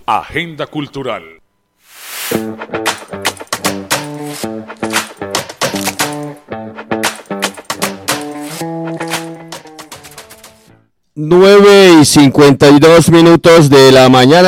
Agenda Cultural. Nueve y 52 minutos de la mañana,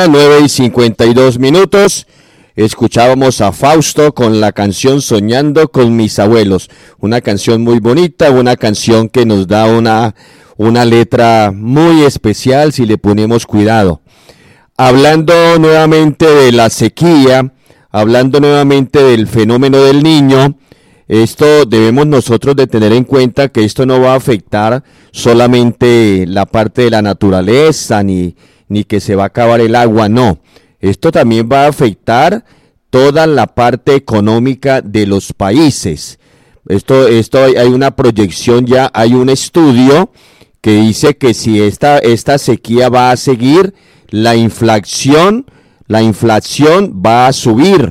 9:52. Escuchábamos a Fausto con la canción Soñando con mis abuelos. Una canción muy bonita, una canción que nos da una letra muy especial si le ponemos cuidado. Hablando nuevamente de la sequía, hablando nuevamente del fenómeno del Niño, esto debemos nosotros de tener en cuenta que esto no va a afectar solamente la parte de la naturaleza, ni que se va a acabar el agua, no. Esto también va a afectar toda la parte económica de los países. Esto hay una proyección ya, hay un estudio que dice que si esta sequía va a seguir, la inflación va a subir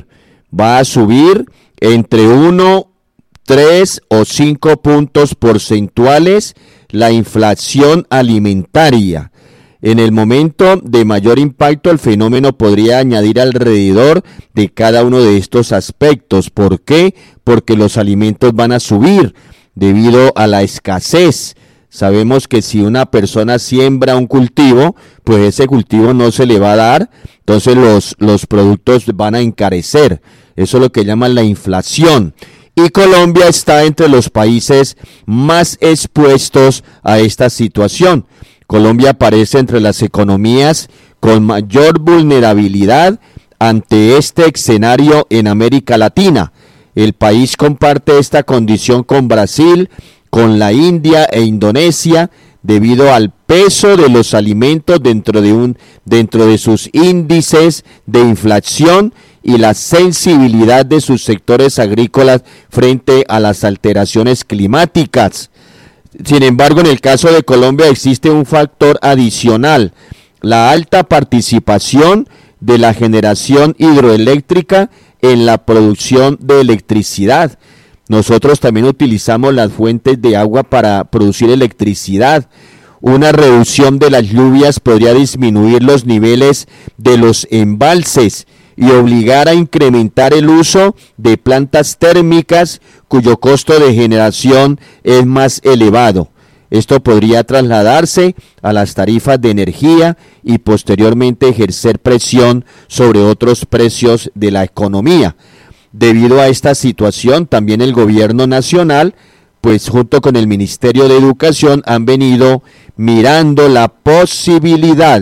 entre 1, 3 o 5 puntos porcentuales la inflación alimentaria. En el momento de mayor impacto, el fenómeno podría añadir alrededor de cada uno de estos aspectos. ¿Por qué? Porque los alimentos van a subir debido a la escasez. Sabemos que si una persona siembra un cultivo, pues ese cultivo no se le va a dar, entonces los productos van a encarecer. Eso es lo que llaman la inflación. Y Colombia está entre los países más expuestos a esta situación. Colombia aparece entre las economías con mayor vulnerabilidad ante este escenario en América Latina. El país comparte esta condición con Brasil, con la India e Indonesia, debido al peso de los alimentos dentro de sus índices de inflación y la sensibilidad de sus sectores agrícolas frente a las alteraciones climáticas. Sin embargo, en el caso de Colombia existe un factor adicional, la alta participación de la generación hidroeléctrica en la producción de electricidad. Nosotros también utilizamos las fuentes de agua para producir electricidad. Una reducción de las lluvias podría disminuir los niveles de los embalses y obligar a incrementar el uso de plantas térmicas cuyo costo de generación es más elevado. Esto podría trasladarse a las tarifas de energía y posteriormente ejercer presión sobre otros precios de la economía. Debido a esta situación, también el gobierno nacional, pues junto con el Ministerio de Educación, han venido mirando la posibilidad,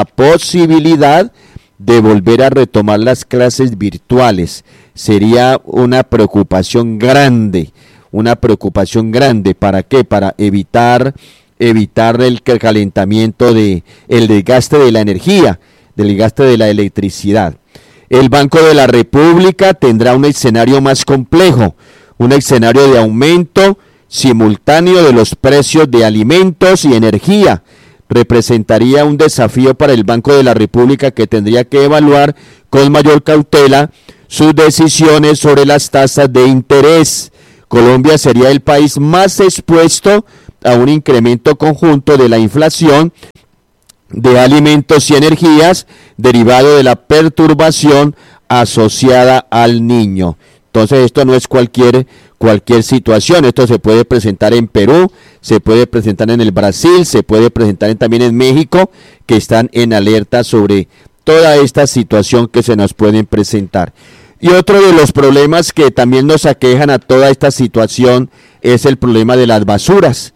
de volver a retomar las clases virtuales. Sería una preocupación grande. ¿Para qué? Para evitar el calentamiento el desgaste de la energía, del desgaste de la electricidad. El Banco de la República tendrá un escenario más complejo, un escenario de aumento simultáneo de los precios de alimentos y energía. Representaría un desafío para el Banco de la República, que tendría que evaluar con mayor cautela sus decisiones sobre las tasas de interés. Colombia sería el país más expuesto a un incremento conjunto de la inflación de alimentos y energías derivado de la perturbación asociada al niño. Entonces esto no es cualquier situación. Esto se puede presentar en Perú, se puede presentar en el Brasil, se puede presentar también en México, que están en alerta sobre toda esta situación que se nos pueden presentar. Y otro de los problemas que también nos aquejan a toda esta situación es el problema de las basuras.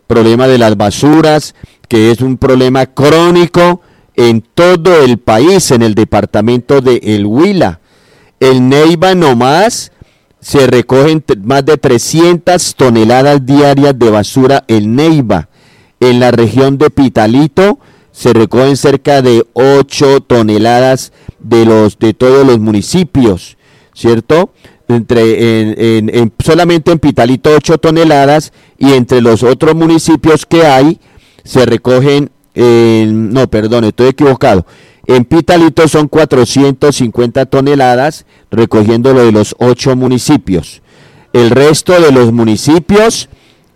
Que es un problema crónico en todo el país, en el departamento de El Huila. El Neiva nomás se recogen más de 300 toneladas diarias de basura en Neiva. En la región de Pitalito se recogen cerca de 8 toneladas de todos los municipios, ¿cierto? Solamente en Pitalito 8 toneladas, y entre los otros municipios que hay se recogen, estoy equivocado. En Pitalito son 450 toneladas, recogiéndolo de los 8 municipios. El resto de los municipios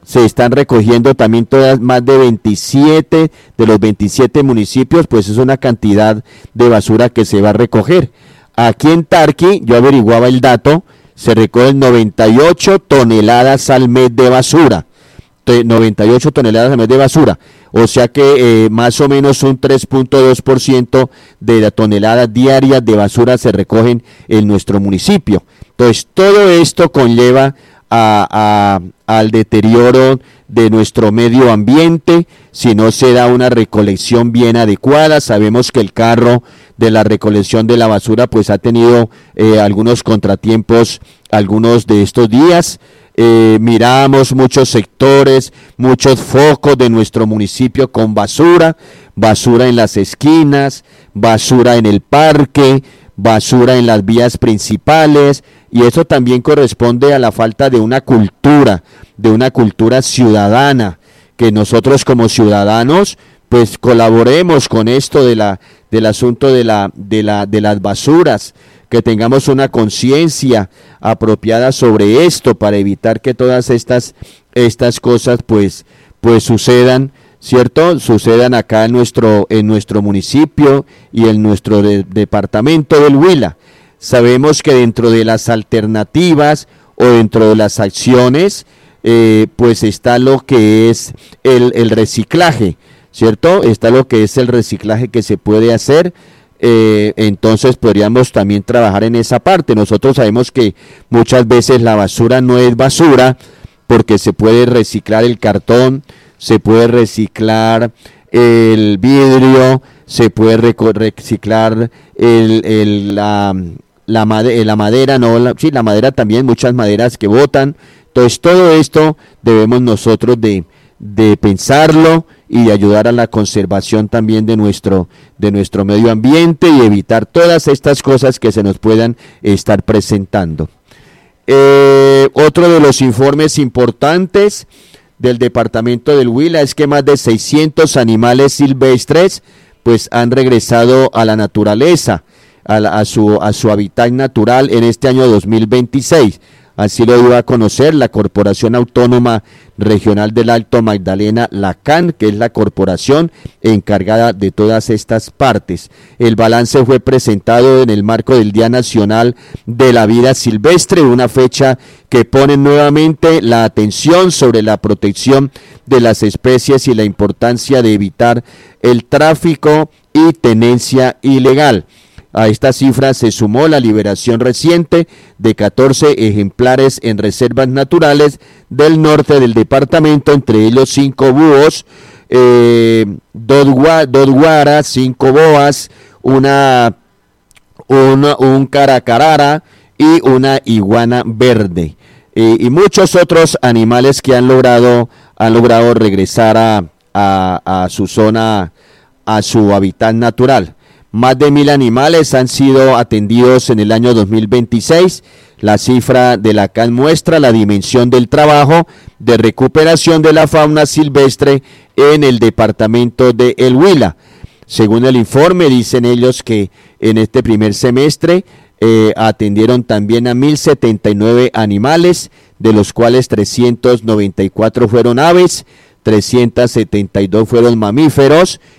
se están recogiendo también todas, más de 27 de los 27 municipios, pues es una cantidad de basura que se va a recoger. Aquí en Tarqui, yo averiguaba el dato, se recogen 98 toneladas al mes de basura. 98 toneladas al mes de basura, o sea que más o menos un 3.2% de las toneladas diarias de basura se recogen en nuestro municipio. Entonces todo esto conlleva al deterioro de nuestro medio ambiente si no se da una recolección bien adecuada. Sabemos que el carro de la recolección de la basura pues ha tenido algunos contratiempos algunos de estos días. Miramos muchos sectores, muchos focos de nuestro municipio con basura, basura en las esquinas, basura en el parque, basura en las vías principales, y eso también corresponde a la falta de una cultura ciudadana, que nosotros como ciudadanos pues colaboremos con esto del asunto de las basuras, que tengamos una conciencia apropiada sobre esto para evitar que todas estas cosas pues sucedan, ¿cierto? Sucedan acá en nuestro municipio y en nuestro departamento del Huila. Sabemos que dentro de las alternativas o dentro de las acciones pues está lo que es el reciclaje, ¿cierto? Está lo que es el reciclaje que se puede hacer. Entonces podríamos también trabajar en esa parte. Nosotros sabemos que muchas veces la basura no es basura porque se puede reciclar el cartón, se puede reciclar el vidrio, se puede reciclar la madera, la madera también, muchas maderas que botan. Entonces todo esto debemos nosotros de pensarlo y de ayudar a la conservación también de nuestro medio ambiente y evitar todas estas cosas que se nos puedan estar presentando. Otro de los informes importantes del departamento del Huila es que más de 600 animales silvestres pues han regresado a la naturaleza, a su hábitat natural en este año 2026. Así lo dio a conocer la Corporación Autónoma Regional del Alto Magdalena, la CAN, que es la corporación encargada de todas estas partes. El balance fue presentado en el marco del Día Nacional de la Vida Silvestre, una fecha que pone nuevamente la atención sobre la protección de las especies y la importancia de evitar el tráfico y tenencia ilegal. A esta cifra se sumó la liberación reciente de 14 ejemplares en reservas naturales del norte del departamento, entre ellos 5 búhos, 2 guaras, 5 boas, un caracarara y una iguana verde, y muchos otros animales que han logrado regresar a su zona, a su hábitat natural. Más de 1,000 animales han sido atendidos en el año 2026. La cifra de la CAN muestra la dimensión del trabajo de recuperación de la fauna silvestre en el departamento de El Huila. Según el informe, dicen ellos que en este primer semestre atendieron también a 1,079 animales, de los cuales 394 fueron aves, 372 fueron mamíferos